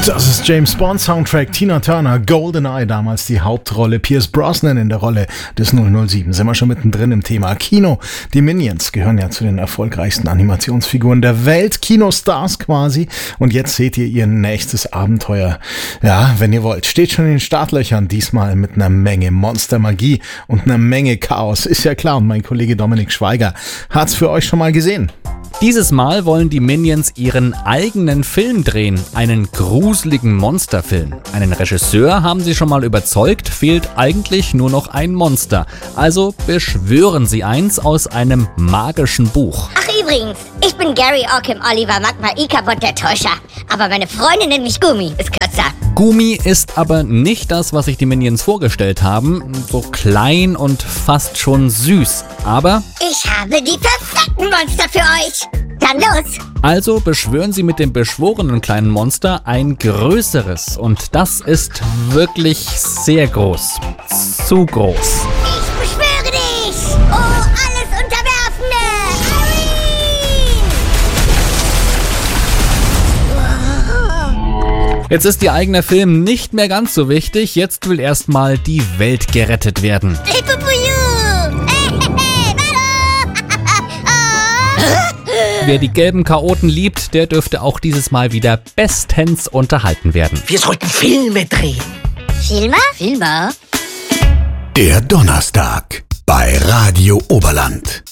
Das ist James Bond Soundtrack, Tina Turner, GoldenEye, damals die Hauptrolle, Pierce Brosnan in der Rolle des 007. Sind wir schon mittendrin im Thema Kino. Die Minions gehören ja zu den erfolgreichsten Animationsfiguren der Welt, Kinostars quasi. Und jetzt seht ihr ihr nächstes Abenteuer. Ja, wenn ihr wollt, steht schon in den Startlöchern, diesmal mit einer Menge Monstermagie und einer Menge Chaos. Ist ja klar, und mein Kollege Dominik Schweiger hat's für euch schon mal gesehen. Dieses Mal wollen die Minions ihren eigenen Film drehen, einen gruseligen Monsterfilm. Einen Regisseur haben sie schon mal überzeugt, fehlt eigentlich nur noch ein Monster. Also beschwören sie eins aus einem magischen Buch. Ach übrigens, ich bin Gary Ockham Oliver Magma Ikabot der Täuscher. Aber meine Freundin nennt mich Gummi, ist kürzer. Gummi ist aber nicht das, was sich die Minions vorgestellt haben. So klein und fast schon süß. Aber ich habe die perfekten Monster für euch. Dann los! Also beschwören sie mit dem beschworenen kleinen Monster ein größeres. Und das ist wirklich sehr groß. Zu groß. Ich beschwöre dich! Oh, alles Unterwerfende! Halloween! Jetzt ist ihr eigener Film nicht mehr ganz so wichtig. Jetzt will erstmal die Welt gerettet werden. Wer die gelben Chaoten liebt, der dürfte auch dieses Mal wieder bestens unterhalten werden. Wir sollten Filme drehen. Filmer? Der Donnerstag bei Radio Oberland.